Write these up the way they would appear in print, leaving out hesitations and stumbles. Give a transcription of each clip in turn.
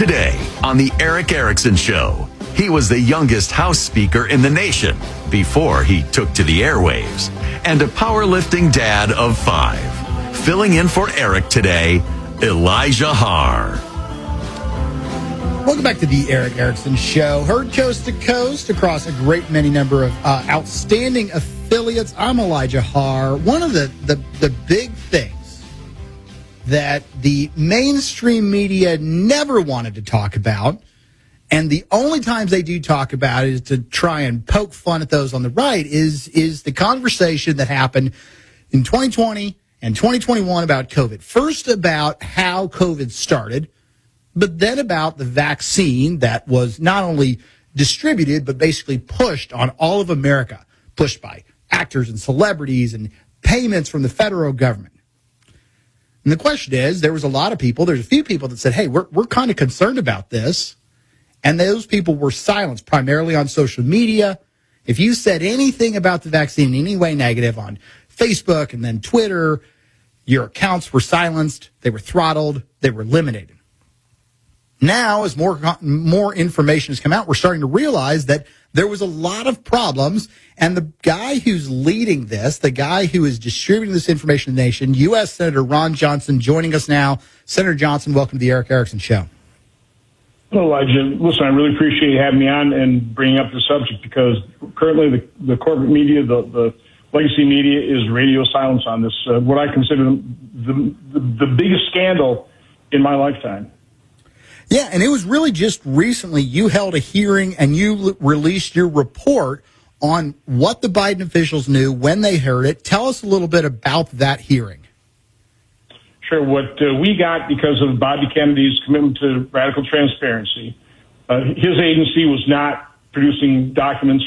Today on The Erick Erickson Show, he was the youngest House Speaker in the nation before he took to the airwaves, and a powerlifting dad of 5. Filling in for Eric today, Elijah Haar. Welcome back to The Erick Erickson Show. Heard coast to coast across a great many number of outstanding affiliates. I'm Elijah Haar. One of the big things that the mainstream media never wanted to talk about, and the only times they do talk about it is to try and poke fun at those on the right, is the conversation that happened in 2020 and 2021 about COVID. First about how COVID started, but then about the vaccine that was not only distributed, but basically pushed on all of America, pushed by actors and celebrities and payments from the federal government. And the question is, there's a few people that said, hey, we're kind of concerned about this. And those people were silenced primarily on social media. If you said anything about the vaccine in any way negative on Facebook and then Twitter, your accounts were silenced, they were throttled, they were eliminated. Now, as more information has come out, we're starting to realize that there was a lot of problems, and the guy who's leading this, the guy who is distributing this information to the nation, U.S. Senator Ron Johnson, joining us now. Senator Johnson, welcome to the Erick Erickson Show. Well, Elijah, listen, I really appreciate you having me on and bringing up the subject, because currently the corporate media, the legacy media, is radio silence on this, what I consider the biggest scandal in my lifetime. Yeah, and it was really just recently you held a hearing and you released your report on what the Biden officials knew when they heard it. Tell us a little bit about that hearing. Sure. What we got, because of Bobby Kennedy's commitment to radical transparency, his agency was not producing documents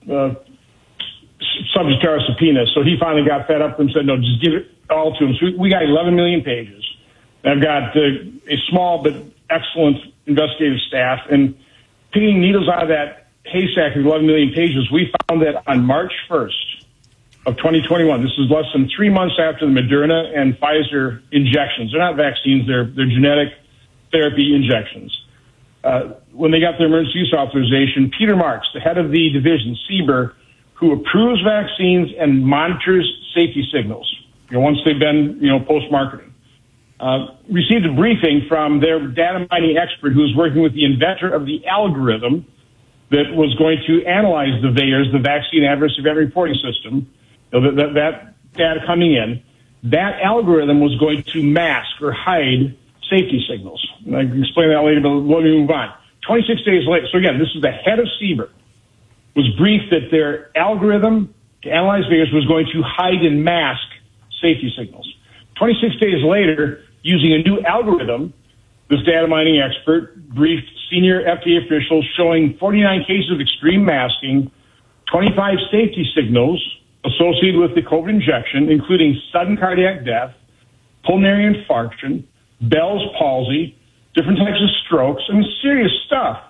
subject to our subpoena. So he finally got fed up and said, no, just give it all to him. So we got 11 million pages. I've got a small but excellent investigative staff, and picking needles out of that haystack of 11 million pages, we found that on March 1st of 2021, this is less than 3 months after the Moderna and Pfizer injections. They're not vaccines, they're genetic therapy injections. When they got their emergency use authorization, Peter Marks, the head of the division, CBER, who approves vaccines and monitors safety signals, once they've been, post-marketing, received a briefing from their data mining expert who was working with the inventor of the algorithm that was going to analyze the VAERS, the Vaccine Adverse Event Reporting System, that data coming in. That algorithm was going to mask or hide safety signals. And I can explain that later, but let me move on. 26 days later, so again, this is the head of CBER, was briefed that their algorithm to analyze VAERS was going to hide and mask safety signals. 26 days later, using a new algorithm, this data mining expert briefed senior FDA officials showing 49 cases of extreme masking, 25 safety signals associated with the COVID injection, including sudden cardiac death, pulmonary infarction, Bell's palsy, different types of strokes, serious stuff.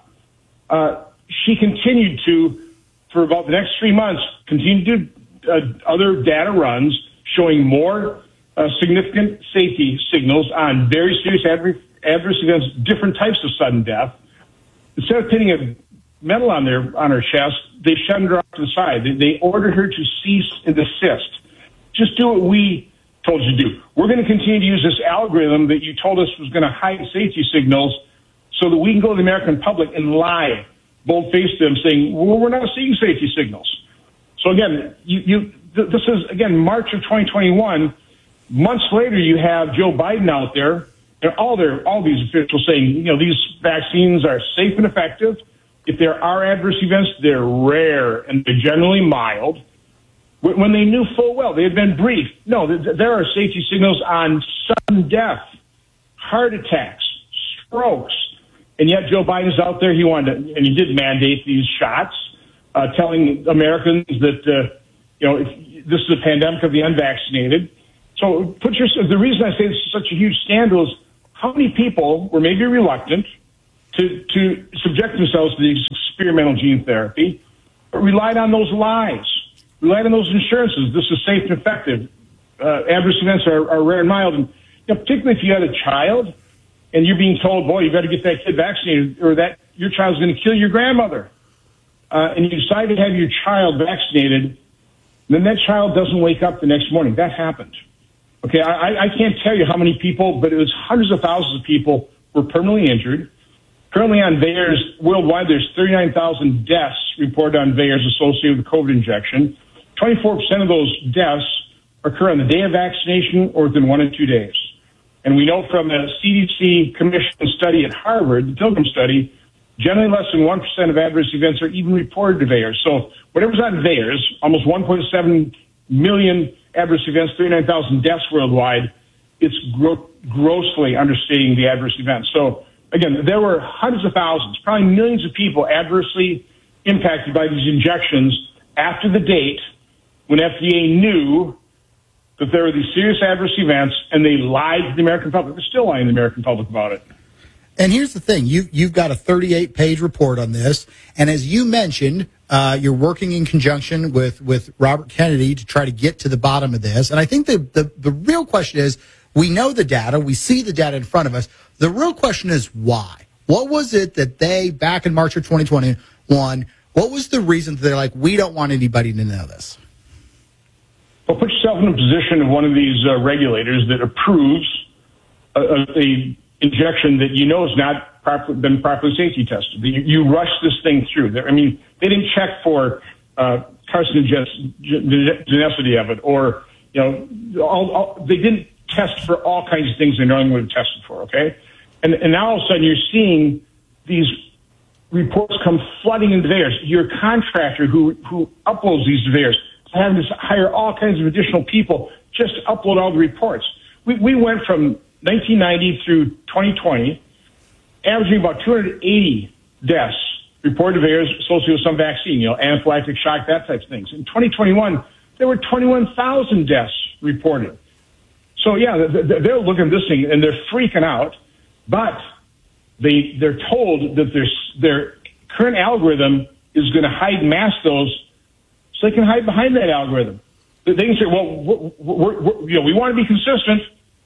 She continued to, for about the next 3 months, continue to do other data runs showing more significant safety signals on very serious adverse events, different types of sudden death. Instead of pinning a medal on her chest, they shunned her off to the side. They ordered her to cease and desist. Just do what we told you to do. We're going to continue to use this algorithm that you told us was going to hide safety signals so that we can go to the American public and lie, bold-faced them, saying, well, we're not seeing safety signals. So again, this is, again, March of 2021. Months later, you have Joe Biden out there, and all these officials saying, these vaccines are safe and effective. If there are adverse events, they're rare and they're generally mild. When they knew full well, they had been briefed. No, there are safety signals on sudden death, heart attacks, strokes, and yet Joe Biden's out there. He wanted to, and he did mandate these shots, telling Americans that this is a pandemic of the unvaccinated. So the reason I say this is such a huge scandal is how many people were maybe reluctant to subject themselves to these experimental gene therapy, but relied on those lies, relied on those assurances. This is safe and effective. Adverse events are rare and mild. And particularly if you had a child, and you're being told, boy, you better get that kid vaccinated or that your child's going to kill your grandmother. And you decide to have your child vaccinated, then that child doesn't wake up the next morning. That happened. Okay, I can't tell you how many people, but it was hundreds of thousands of people were permanently injured. Currently on VAERS, worldwide, there's 39,000 deaths reported on VAERS associated with the COVID injection. 24% of those deaths occur on the day of vaccination or within 1 to 2 days. And we know from a CDC commission study at Harvard, the Pilgrim study, generally less than 1% of adverse events are even reported to VAERS. So whatever's on VAERS, almost 1.7 million adverse events, 39,000 deaths worldwide, it's grossly understating the adverse events. So again, there were hundreds of thousands, probably millions of people adversely impacted by these injections after the date when FDA knew that there were these serious adverse events, and they lied to the American public. They're still lying to the American public about it. And here's the thing. You've got a 38-page report on this, and as you mentioned, you're working in conjunction with Robert Kennedy to try to get to the bottom of this. And I think the real question is, we know the data. We see the data in front of us. The real question is why? What was it that they, back in March of 2021, what was the reason that they're like, we don't want anybody to know this? Well, put yourself in a position of one of these regulators that approves a injection that you know has not been properly safety tested. You rush this thing through. I mean, they didn't check for carcinogenicity of it, or they didn't test for all kinds of things they normally would have tested for. Okay, and now all of a sudden you're seeing these reports come flooding into VAERS. Your contractor who uploads these to VAERS having to hire all kinds of additional people just to upload all the reports. We went from 1990 through 2020, averaging about 280 deaths reported to VAERS associated with some vaccine, anaphylactic shock, that type of things. In 2021, there were 21,000 deaths reported. So, yeah, they're looking at this thing, and they're freaking out, but they're told that their current algorithm is going to hide and mask those so they can hide behind that algorithm. They can say, well, we want to be consistent.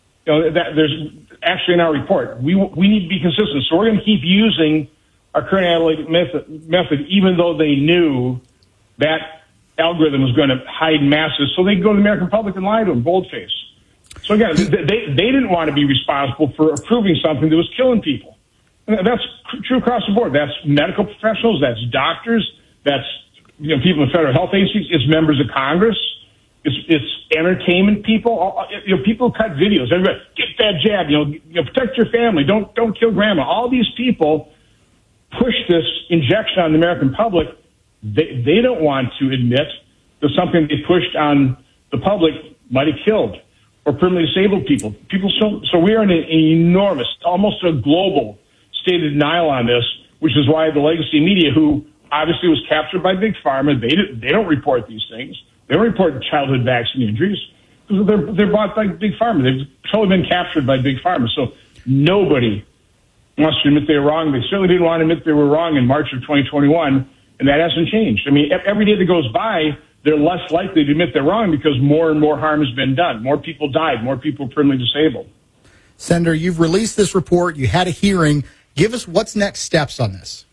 That there's actually in our report. We need to be consistent, so we're going to keep using our current analytic method, even though they knew that algorithm was going to hide masses, so they could go to the American public and lie to them, boldface. So again, they didn't want to be responsible for approving something that was killing people. And that's true across the board. That's medical professionals, that's doctors, that's people in federal health agencies, it's members of Congress. It's entertainment people. People cut videos. Everybody, get that jab. Protect your family. Don't kill grandma. All these people push this injection on the American public. They don't want to admit that something they pushed on the public might have killed or permanently disabled people. So we are in an enormous, almost a global state of denial on this, which is why the legacy media, who obviously was captured by Big Pharma, they don't report these things. They don't report childhood vaccine injuries because they're bought by Big Pharma. They've totally been captured by Big Pharma. So nobody wants to admit they were wrong. They certainly didn't want to admit they were wrong in March of 2021, and that hasn't changed. I mean, every day that goes by, they're less likely to admit they're wrong because more and more harm has been done. More people died. More people are permanently disabled. Senator, you've released this report. You had a hearing. Give us what's next steps on this.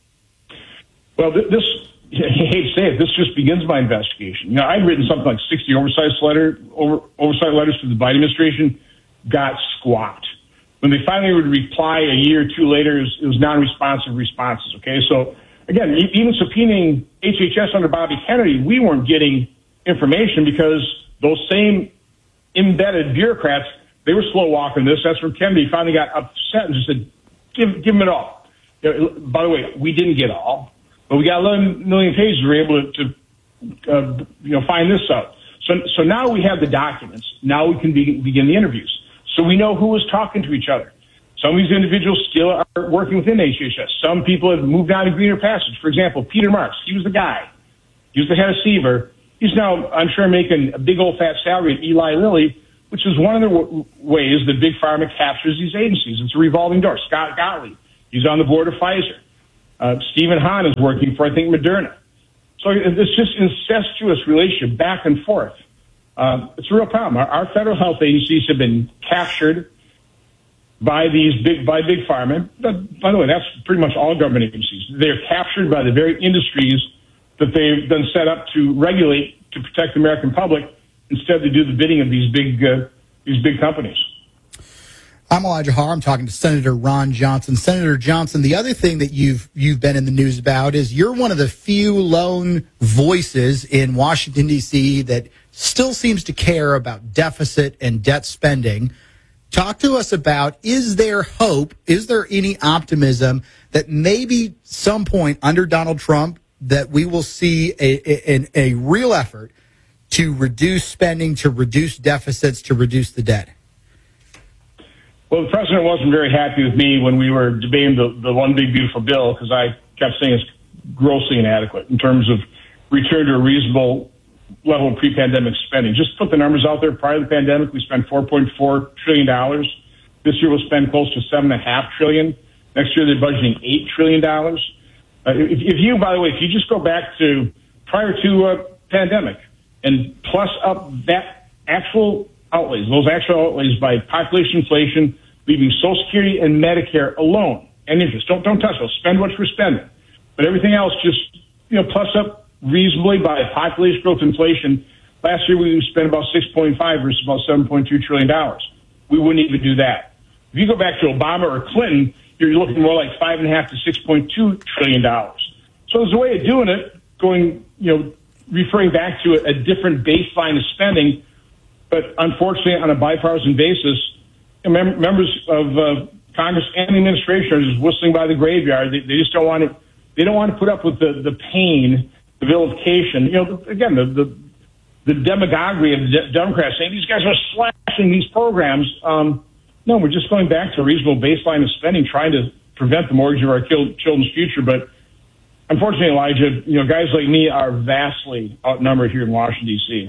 Well, I hate to say it, this just begins my investigation. I'd written something like 60 oversight letters to the Biden administration, got squat. When they finally would reply a year or two later, it was non-responsive responses, okay? So, again, even subpoenaing HHS under Bobby Kennedy, we weren't getting information because those same embedded bureaucrats, they were slow walking this. That's when Kennedy finally got upset and just said, give them it all. By the way, we didn't get all. But we got 11 million pages. We were able to find this out. So now we have the documents. Now we can begin the interviews. So we know who was talking to each other. Some of these individuals still are working within HHS. Some people have moved on to greener pastures. For example, Peter Marks, he was the guy. He was the head of CBER. He's now, I'm sure, making a big old fat salary at Eli Lilly, which is one of the ways that Big Pharma captures these agencies. It's a revolving door. Scott Gottlieb, he's on the board of Pfizer. Stephen Hahn is working for, I think, Moderna. So it's just incestuous relationship back and forth. It's a real problem. Our federal health agencies have been captured by big pharma. By the way, that's pretty much all government agencies. They're captured by the very industries that they've been set up to regulate to protect the American public. Instead, they do the bidding of these big companies. I'm Elijah Har. I'm talking to Senator Ron Johnson. Senator Johnson, the other thing that you've been in the news about is you're one of the few lone voices in Washington, D.C. that still seems to care about deficit and debt spending. Talk to us about, is there hope, is there any optimism that maybe some point under Donald Trump that we will see a real effort to reduce spending, to reduce deficits, to reduce the debt? Well, the president wasn't very happy with me when we were debating the one big beautiful bill, because I kept saying it's grossly inadequate in terms of return to a reasonable level of pre-pandemic spending. Just to put the numbers out there, prior to the pandemic, we spent $4.4 trillion. This year we'll spend close to $7.5 trillion. Next year they're budgeting $8 trillion. If you just go back to prior to pandemic and plus up that actual outlays, those actual outlays by population inflation, leaving Social Security and Medicare alone, and interest. Don't touch those. Spend what you're spending. But everything else just, plus up reasonably by population growth inflation. Last year we spent about 6.5 versus about $7.2 trillion. We wouldn't even do that. If you go back to Obama or Clinton, you're looking more like $5.5 to $6.2 trillion. So there's a way of doing it, referring back to a different baseline of spending. But unfortunately, on a bipartisan basis, members of Congress and the administration are just whistling by the graveyard. They just don't want to. They don't want to put up with the pain, the vilification. Again, the demagoguery of the Democrats saying these guys are slashing these programs. No, we're just going back to a reasonable baseline of spending, trying to prevent the mortgage of our children's future. But unfortunately, Elijah, guys like me are vastly outnumbered here in Washington, D.C.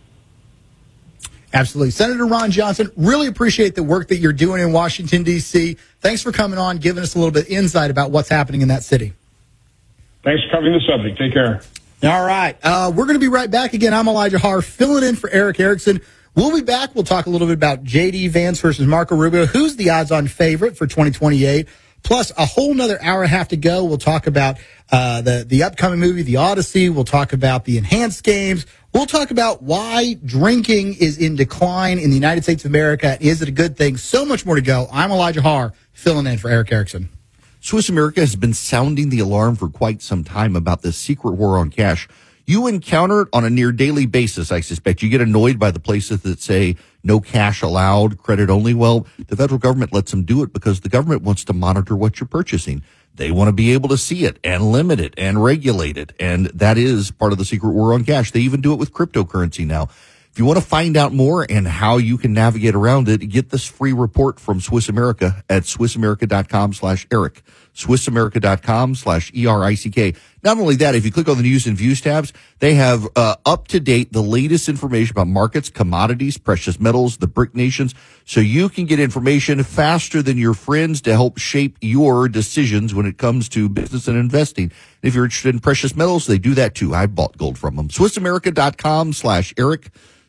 Absolutely. Senator Ron Johnson, really appreciate the work that you're doing in Washington, D.C. Thanks for coming on, giving us a little bit of insight about what's happening in that city. Thanks for covering the subject. Take care. All right. We're going to be right back again. I'm Elijah Har, filling in for Eric Erickson. We'll be back. We'll talk a little bit about J.D. Vance versus Marco Rubio. Who's the odds-on favorite for 2028? Plus, a whole nother hour and a half to go. We'll talk about the upcoming movie, The Odyssey. We'll talk about the enhanced games. We'll talk about why drinking is in decline in the United States of America. Is it a good thing? So much more to go. I'm Elijah Har, filling in for Eric Erickson. Swiss America has been sounding the alarm for quite some time about this secret war on cash. You encounter it on a near daily basis, I suspect. You get annoyed by the places that say no cash allowed, credit only. Well, the federal government lets them do it because the government wants to monitor what you're purchasing. They want to be able to see it and limit it and regulate it. And that is part of the secret war on cash. They even do it with cryptocurrency now. If you want to find out more and how you can navigate around it, get this free report from Swiss America at SwissAmerica.com/Eric. SwissAmerica.com/ERICK. Not only that, if you click on the News and Views tabs, they have up to date the latest information about markets, commodities, precious metals, the BRIC nations, so you can get information faster than your friends to help shape your decisions when it comes to business and investing. If you're interested in precious metals, they do that too. I bought gold from them. SwissAmerica.com/Eric.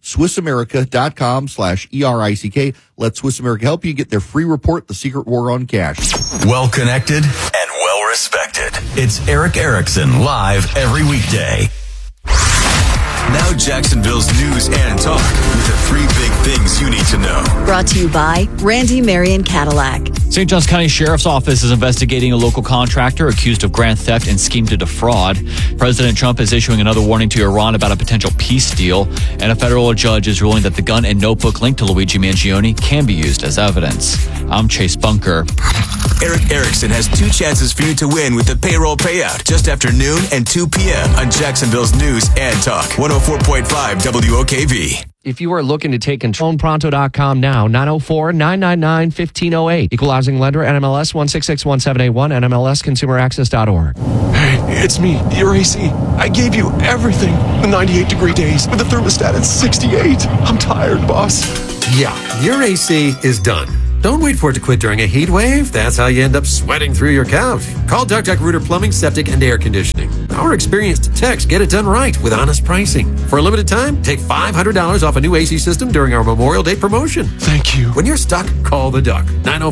SwissAmerica.com/ERICK. Let Swiss America help you get their free report, The Secret War on Cash. Well connected and well respected. It's Eric Erickson live every weekday. Now Jacksonville's news and talk with the three big things you need to know. Brought to you by Randy Marion Cadillac. St. Johns County Sheriff's Office is investigating a local contractor accused of grand theft and scheme to defraud. President Trump is issuing another warning to Iran about a potential peace deal, and a federal judge is ruling that the gun and notebook linked to Luigi Mangione can be used as evidence. I'm Chase Bunker. Eric Erickson has two chances for you to win with the payroll payout just after noon and 2 p.m. on Jacksonville's News and Talk, 104.5 WOKV. If you are looking to take control, Pronto.com now, 904-999-1508. Equalizing lender, NMLS 1661781, NMLSconsumeraccess.org. Hey, it's me, your AC. I gave you everything. The 98-degree days with the thermostat at 68. I'm tired, boss. Yeah, your AC is done. Don't wait for it to quit during a heat wave. That's how you end up sweating through your couch. Call Duck Duck Rooter Plumbing, Septic, and Air Conditioning. Our experienced techs get it done right with honest pricing. For a limited time, take $500 off a new AC system during our Memorial Day promotion. Thank you. When you're stuck, call the Duck.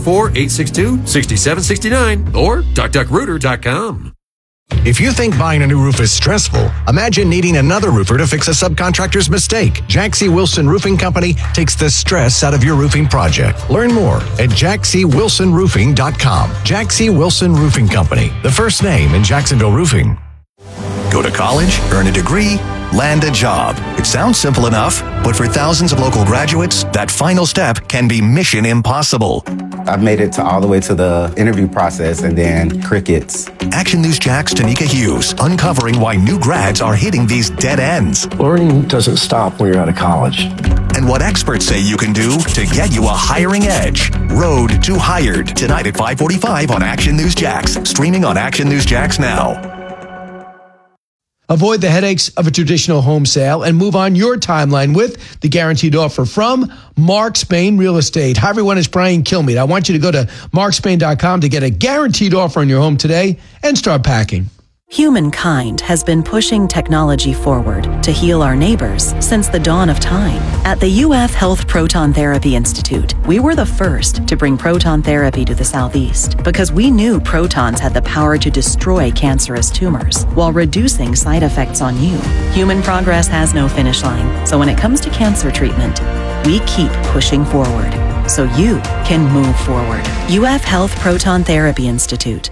904-862-6769 or duckduckrooter.com. If you think buying a new roof is stressful, imagine needing another roofer to fix a subcontractor's mistake. Jack C. Wilson Roofing Company takes the stress out of your roofing project. Learn more at jackcwilsonroofing.com. Jack C. Wilson Roofing Company, the first name in Jacksonville roofing. Go to college, earn a degree, land a job. It sounds simple enough, but for thousands of local graduates, that final step can be mission impossible. I've made it all the way to the interview process and then crickets. Action News Jack's Tanika Hughes, uncovering why new grads are hitting these dead ends. Learning doesn't stop when you're out of college. And what experts say you can do to get you a hiring edge. Road to Hired, tonight at 5:45 on Action News Jax. Streaming on Action News Jax now. Avoid the headaches of a traditional home sale and move on your timeline with the guaranteed offer from Mark Spain Real Estate. Hi, everyone. It's Brian Kilmeade. I want you to go to markspain.com to get a guaranteed offer on your home today and start packing. Humankind has been pushing technology forward to heal our neighbors since the dawn of time. At the UF Health Proton Therapy Institute, we were the first to bring proton therapy to the Southeast because we knew protons had the power to destroy cancerous tumors while reducing side effects on you. Human progress has no finish line, so when it comes to cancer treatment, we keep pushing forward so you can move forward. UF Health Proton Therapy Institute.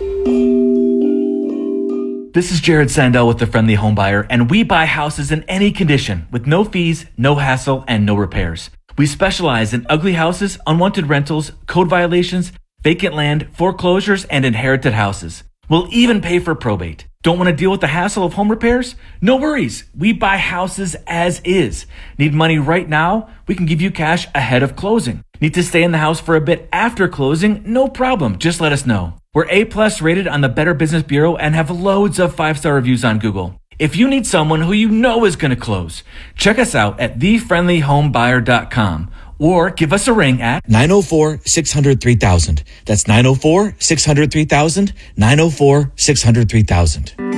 This is Jared Sandell with The Friendly Home Buyer, and we buy houses in any condition with no fees, no hassle, and no repairs. We specialize in ugly houses, unwanted rentals, code violations, vacant land, foreclosures, and inherited houses. We'll even pay for probate. Don't want to deal with the hassle of home repairs? No worries. We buy houses as is. Need money right now? We can give you cash ahead of closing. Need to stay in the house for a bit after closing? No problem. Just let us know. We're A+ rated on the Better Business Bureau and have loads of 5-star reviews on Google. If you need someone who you know is going to close, check us out at thefriendlyhomebuyer.com or give us a ring at 904-600-3000. That's 904-600-3000, 904-600-3000.